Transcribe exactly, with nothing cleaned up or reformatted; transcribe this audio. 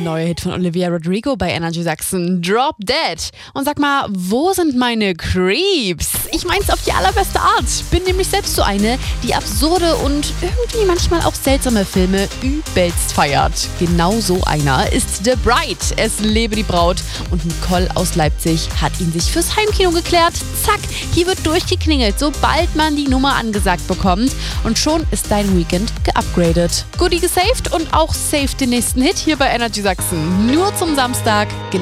neue Hit von Olivia Rodrigo bei Energy Sachsen, Drop Dead. Und sag mal, wo sind meine Creeps? Ich mein's auf die allerbeste Art. Bin nämlich selbst so eine, die absurde und irgendwie manchmal auch seltsame Filme übelst feiert. Genau so einer ist The Bride. Es lebe die Braut. Und Nicole aus Leipzig hat ihn sich fürs Heimkino geklärt. Zack, hier wird durchgeklingelt, sobald man die Nummer angesagt bekommt. Und schon ist dein Weekend geupgradet. Goodie gesaved und auch safe den nächsten Hit hier bei Energy Sachsen. Nur zum Samstag.